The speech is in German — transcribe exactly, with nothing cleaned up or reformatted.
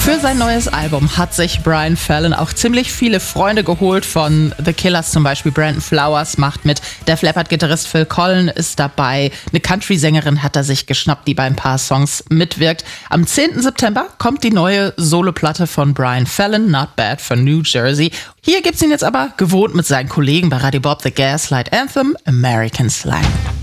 Für sein neues Album hat sich Brian Fallon auch ziemlich viele Freunde geholt. Von The Killers zum Beispiel Brandon Flowers macht mit, der Leppard-Gitarrist Phil Collen ist dabei, eine Country-Sängerin hat er sich geschnappt, die bei ein paar Songs mitwirkt. Am zehnten September kommt die neue Soloplatte von Brian Fallon, Not Bad for New Jersey. Hier gibt's ihn jetzt aber gewohnt mit seinen Kollegen bei Radio Bob, The Gaslight Anthem, American Slang.